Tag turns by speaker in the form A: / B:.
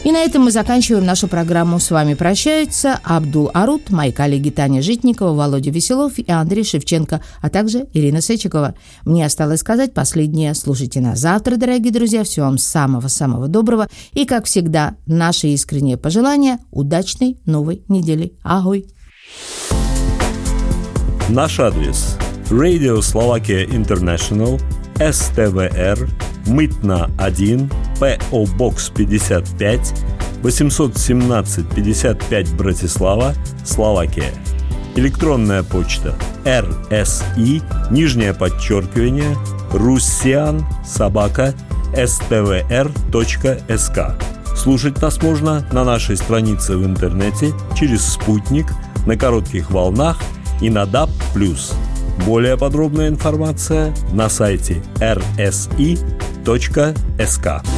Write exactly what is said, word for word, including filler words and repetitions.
A: И на этом мы заканчиваем нашу программу. С вами прощаются Абдул Арут, мои коллеги Таня Житникова, Володя Веселов и Андрей Шевченко, а также Ирина Сычикова. Мне осталось сказать последнее. Слушайте нас завтра, дорогие друзья. Всего вам самого-самого доброго. И, как всегда, наши искренние пожелания удачной новой недели. Агой!
B: Наш адрес: Radio Slovakia International, эс тэ вэ эр, Мытна один, пэ о Box пятьдесят пять, восемьсот семнадцать пятьдесят пять, Братислава, Словакия. Электронная почта: эр эс и, нижнее подчеркивание, руссиан, собака, эс тэ вэ эр точка эс ка. Слушать нас можно на нашей странице в интернете, через спутник, на коротких волнах и на даб плюс. Более подробная информация на сайте эр эс и точка эс ка.